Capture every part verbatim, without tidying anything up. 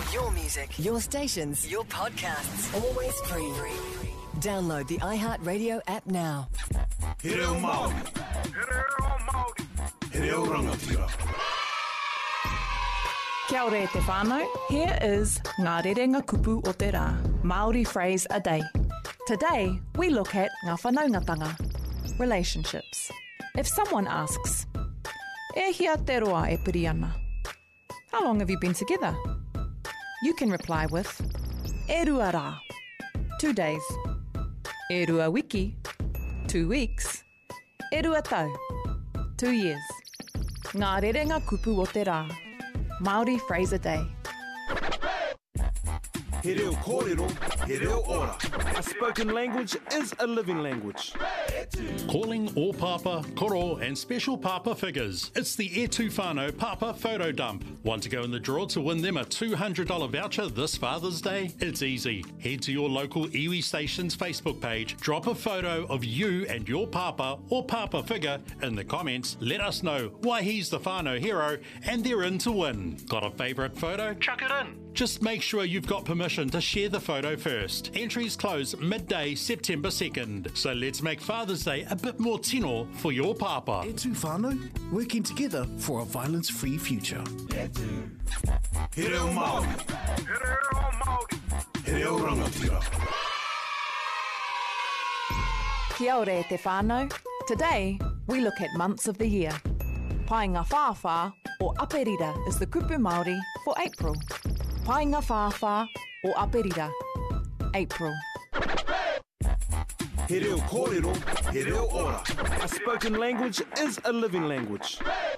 Your music, your stations, your podcasts, always free. Download the iHeartRadio app now. He reo Māori. He reo Māori. He reo rangatira. Kia ora e te whānau. Here is Ngā Rerenga Kupu o te Rā, Māori phrase a day. Today, we look at ngā whanaungatanga, relationships. If someone asks, e hia te roa e piri ana? How long have you been together? You can reply with, e rua rā, two days. E rua wiki, two weeks. E rua tau, two years. Ngā Rerenga Kupu o te Rā, Māori phrase a day. He reo kōrero, he reo ora. A spoken language is a living language. Calling all papa, koro and special papa figures. It's the E two Whānau Papa Photo Dump. Want to go in the draw to win them a two hundred dollars voucher this Father's Day? It's easy. Head to your local iwi station's Facebook page, drop a photo of you and your papa or papa figure in the comments, let us know why he's the whānau hero, and they're in to win. Got a favourite photo? Chuck it in. Just make sure you've got permission to share the photo first. Entries close midday September second, so let's make Father's Day a bit more tino for your papa. E two Whānau, working together for a violence-free future. He reo Māori. He reo Māori. He reo rangatira. Kia ora e te whānau. Today, we look at months of the year. Painga Whāwhā or Aperira is the kupu Māori for April. Painga Whāwhā or Aperira, April. He reo kōrero, he reo ora. A spoken language is a living language.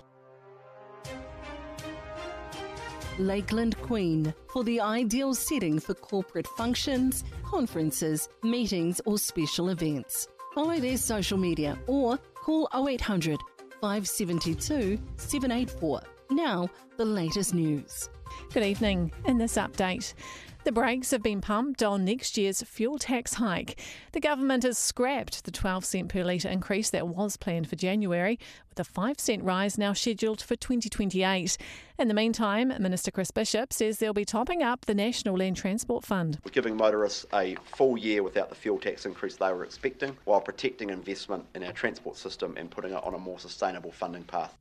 Lakeland Queen, for the ideal setting for corporate functions, conferences, meetings or special events. Follow their social media or call oh eight hundred, five seven two, seven eight four. Now, the latest news. Good evening. In this update, the brakes have been pumped on next year's fuel tax hike. The government has scrapped the twelve cent per litre increase that was planned for January, with a five cent rise now scheduled for twenty twenty-eight. In the meantime, Minister Chris Bishop says they'll be topping up the National Land Transport Fund. We're giving motorists a full year without the fuel tax increase they were expecting, while protecting investment in our transport system and putting it on a more sustainable funding path.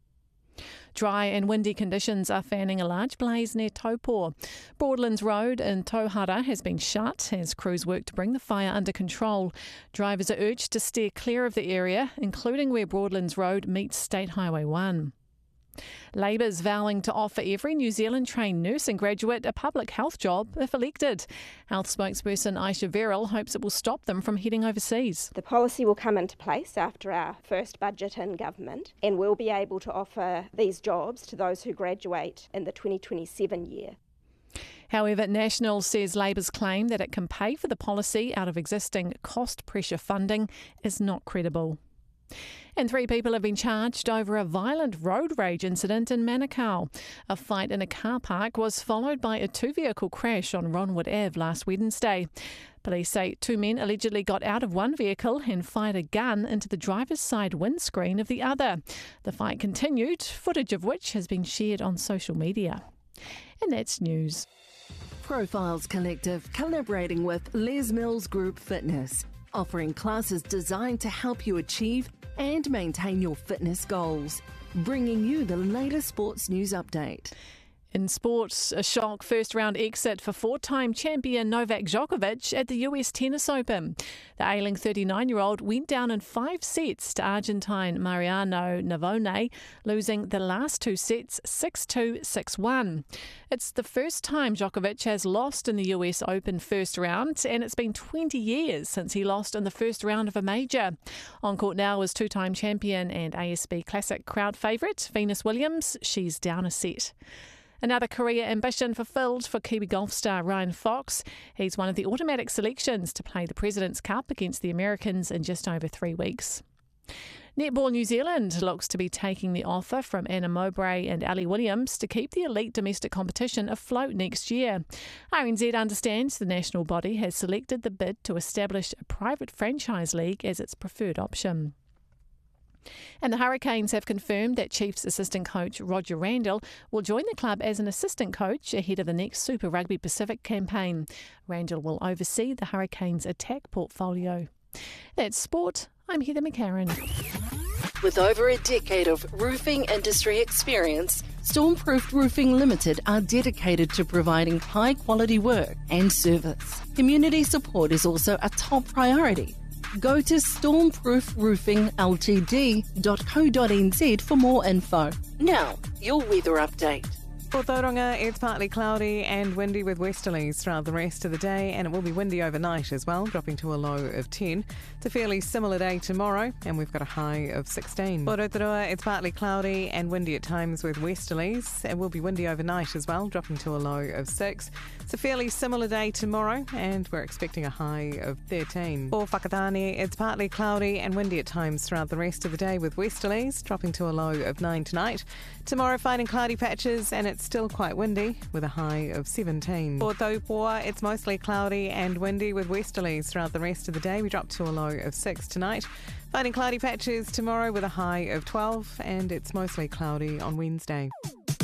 Dry and windy conditions are fanning a large blaze near Taupō. Broadlands Road in Tauhara has been shut as crews work to bring the fire under control. Drivers are urged to steer clear of the area, including where Broadlands Road meets State Highway one. Labour's vowing to offer every New Zealand-trained nursing graduate a public health job if elected. Health spokesperson Aisha Verrill hopes it will stop them from heading overseas. The policy will come into place after our first budget in government, and we'll be able to offer these jobs to those who graduate in the twenty twenty-seven year. However, National says Labour's claim that it can pay for the policy out of existing cost pressure funding is not credible. And three people have been charged over a violent road rage incident in Manukau. A fight in a car park was followed by a two-vehicle crash on Ronwood Avenue last Wednesday. Police say two men allegedly got out of one vehicle and fired a gun into the driver's side windscreen of the other. The fight continued, footage of which has been shared on social media. And that's news. Profiles Collective collaborating with Les Mills Group Fitness, offering classes designed to help you achieve and maintain your fitness goals. Bringing you the latest sports news update. In sports, a shock first-round exit for four-time champion Novak Djokovic at the U S Tennis Open. The ailing thirty-nine-year-old went down in five sets to Argentine Mariano Navone, losing the last two sets six two, six one. It's the first time Djokovic has lost in the U S Open first round, and it's been twenty years since he lost in the first round of a major. On court now is two-time champion and A S B Classic crowd favourite Venus Williams. She's down a set. Another career ambition fulfilled for Kiwi golf star Ryan Fox. He's one of the automatic selections to play the President's Cup against the Americans in just over three weeks. Netball New Zealand looks to be taking the offer from Anna Mowbray and Ali Williams to keep the elite domestic competition afloat next year. R N Z understands the national body has selected the bid to establish a private franchise league as its preferred option. And the Hurricanes have confirmed that Chiefs assistant coach Roger Randall will join the club as an assistant coach ahead of the next Super Rugby Pacific campaign. Randall will oversee the Hurricanes' attack portfolio. That's sport. I'm Heather McCarran. With over a decade of roofing industry experience, Stormproof Roofing Limited are dedicated to providing high-quality work and service. Community support is also a top priority. Go to stormproof roofing l t d dot co dot n z for more info. Now, your weather update. For Tauranga, it's partly cloudy and windy with westerlies throughout the rest of the day, and it will be windy overnight as well, dropping to a low of ten. It's a fairly similar day tomorrow, and we've got a high of sixteen. For Rotorua, it's partly cloudy and windy at times with westerlies. It will be windy overnight as well, dropping to a low of six. It's a fairly similar day tomorrow, and we're expecting a high of thirteen. For Whakatane, it's partly cloudy and windy at times throughout the rest of the day with westerlies, dropping to a low of nine tonight. Tomorrow, finding cloudy patches, and it's still quite windy with a high of seventeen. For Taupoa, it's mostly cloudy and windy with westerlies throughout the rest of the day. We drop to a low of six tonight. Finding cloudy patches tomorrow with a high of twelve, and it's mostly cloudy on Wednesday.